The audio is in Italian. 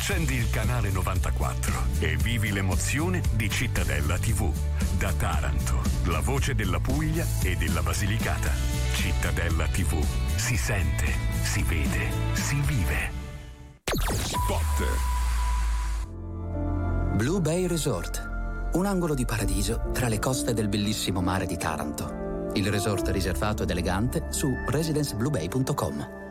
Accendi il canale 94 e vivi l'emozione di Cittadella TV. Da Taranto, la voce della Puglia e della Basilicata. Cittadella TV. Si sente, si vede, si vive. Spot. Blue Bay Resort. Un angolo di paradiso tra le coste del bellissimo mare di Taranto. Il resort riservato ed elegante su residencebluebay.com.